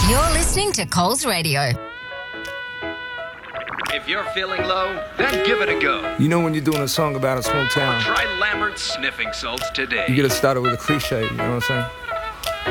You're listening to Coles Radio. If you're feeling low, then give it a go. You know when you're doing a song about a small town, Try Lambert's Sniffing Salts today. you gotta start it with a cliche, you know what I'm saying?